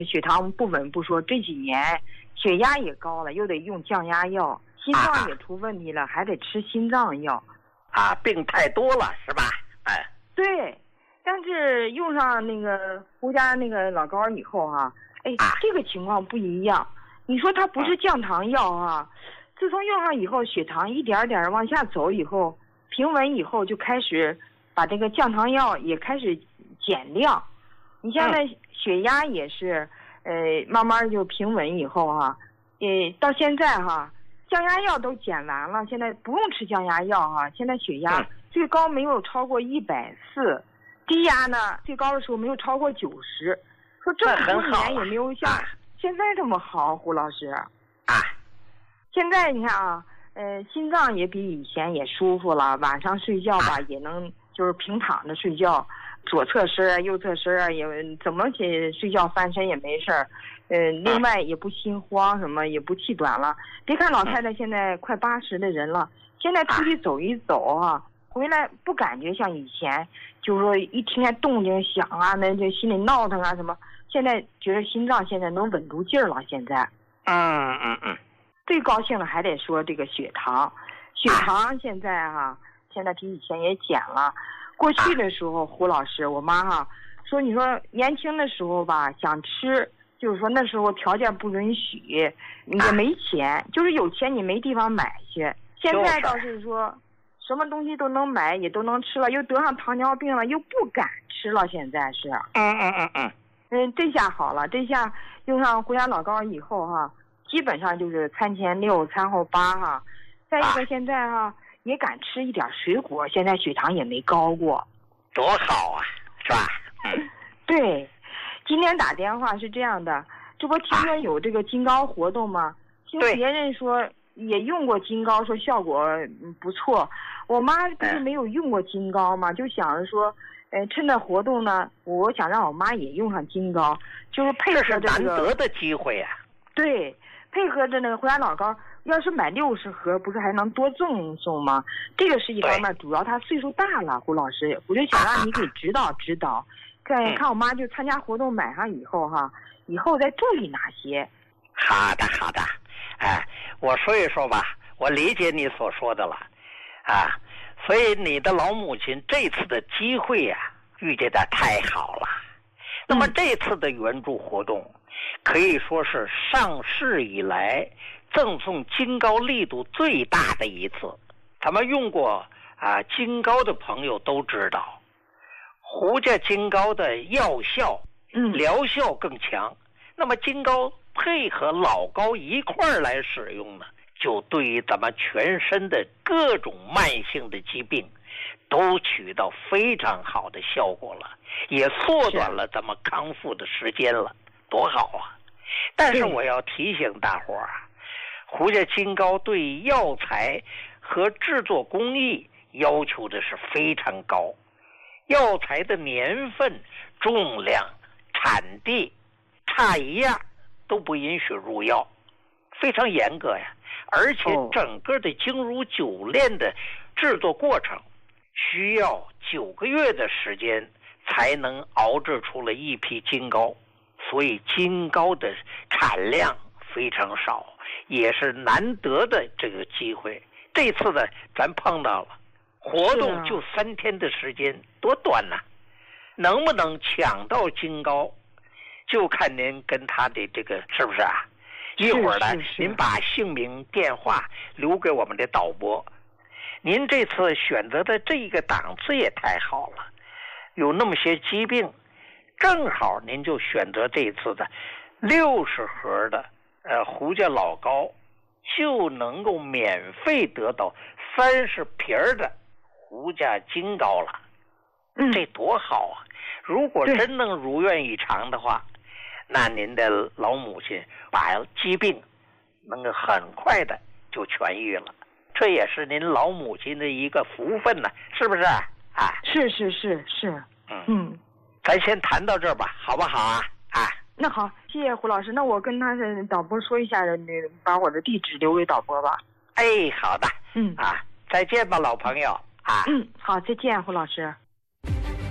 血糖不稳不说，这几年血压也高了，又得用降压药，心脏也出问题了，还得吃心脏药。 病太多了是吧？ 对，但是用上那个胡家那个老膏以后这个情况不一样。你说它不是降糖药自从用上以后，血糖一点点往下走以后，平稳以后就开始把这个降糖药也开始减量。你像那血压也是，慢慢就平稳以后到现在降压药都减完了，现在不用吃降压药现在血压最高没有超过140，低压呢最高的时候没有超过90。说这么多年也没有像现在这么好，胡老师。现在你看心脏也比以前也舒服了，晚上睡觉吧也能就是平躺着睡觉，左侧身右侧身也怎么睡觉翻身也没事儿。另外也不心慌，什么也不气短了。别看老太太现在快80的人了，现在出去走一走回来不感觉像以前，就是说一听见动静响那就心里闹腾什么。现在觉得心脏现在能稳住劲儿了。现在，最高兴的还得说这个血糖现在现在比以前也减了。过去的时候，胡老师，我妈说，你说年轻的时候吧，想吃，就是说那时候条件不允许，也没钱，就是有钱你没地方买去。现在倒是说，什么东西都能买，也都能吃了，又得上糖尿病了，又不敢吃了。现在是，这下好了，这下用上胡家老膏以后基本上就是餐前6，餐后8再一个现在也敢吃一点水果，现在血糖也没高过， 多好是吧？ 对，今天打电话是这样的，这不听说有这个金膏活动吗？听别人说也用过金膏，说效果不错。我妈不是没有用过金膏吗？就想着说趁着活动呢，我想让我妈也用上金膏，就是配合这是难得的机会对，配合着那个胡家老膏，要是买60盒，不是还能多送吗？这个是一方面，主要她岁数大了，胡老师，我就想让你给指导指导，看我妈就参加活动买上以后以后再注意哪些。 好的，我说一说吧，我理解你所说的了所以你的老母亲这次的机会遇见的太好了。那么这次的援助活动可以说是上市以来赠送金膏力度最大的一次。咱们用过金膏的朋友都知道，胡家金膏的药效疗效更强。那么金膏配合老膏一块儿来使用呢，就对于咱们全身的各种慢性的疾病都起到非常好的效果了，也缩短了咱们康复的时间了，多好但是我要提醒大伙胡家金膏对药材和制作工艺要求的是非常高，药材的年份、重量、产地差一样都不允许入药，非常严格而且整个的精如酒炼的制作过程需要9个月的时间才能熬制出了一批金膏，所以金膏的产量非常少，也是难得的这个机会。这次呢咱碰到了，活动就3天的时间，多短能不能抢到金膏就看您跟他的这个是不是一会儿呢您把姓名电话留给我们的导播。您这次选择的这个档次也太好了，有那么些疾病，正好您就选择这次的60盒的胡家老膏，就能够免费得到30瓶的胡家金膏了。这多好如果真能如愿以偿的话，那您的老母亲把疾病能够很快的就痊愈了，这也是您老母亲的一个福分是不是是。 咱先谈到这儿吧，好不好那好，谢谢胡老师。那我跟他的导播说一下，把我的地址留给导播吧。 好的。再见吧，老朋友好，再见，胡老师。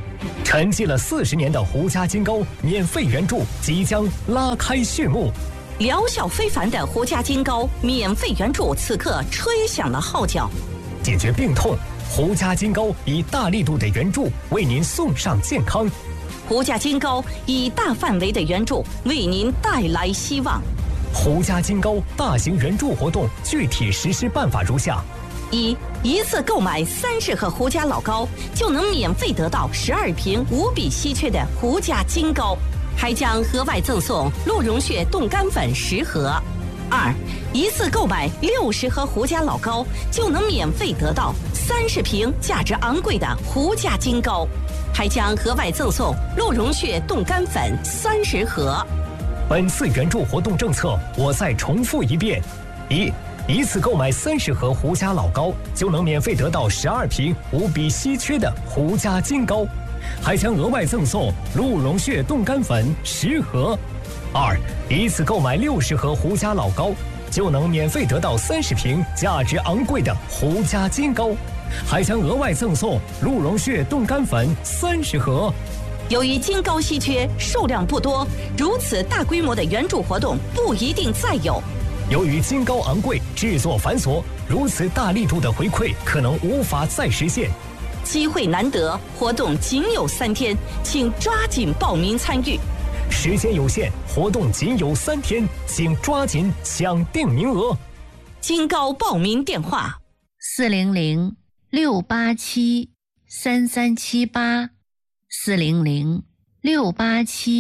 沉寂了40年的胡家金膏免费援助即将拉开序幕， 疗效非凡的胡家金膏免费援助此刻吹响了号角。 解决病痛，胡家金膏以大力度的援助为您送上健康。 胡家金膏以大范围的援助为您带来希望。 胡家金膏大型援助活动具体实施办法如下： 一次购买30盒胡家老膏，就能免费得到12瓶无比稀缺的胡家金膏，还将额外赠送鹿茸血冻干粉10盒。一次购买60盒胡家老膏，就能免费得到30瓶价值昂贵的胡家金膏，还将额外赠送鹿茸血冻干粉30盒。 本次援助活动政策，我再重复一遍：一次购买30盒胡家老膏，就能免费得到12瓶无比稀缺的胡家金膏，还将额外赠送鹿茸血冻干粉10盒。一次购买60盒胡家老膏，就能免费得到30瓶价值昂贵的胡家金膏，还将额外赠送鹿茸血冻干粉30盒。 由于金膏稀缺，数量不多，如此大规模的援助活动不一定再有。 由于金膏昂贵，制作繁琐，如此大力度的回馈可能无法再实现。 机会难得，活动仅有3天，请抓紧报名参与。 时间有限，活动仅有3天，请抓紧抢定名额。 金膏报名电话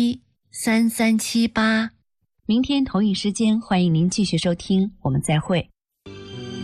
：400-687-3378，400-687-3378。明天同一时间，欢迎您继续收听，我们再会。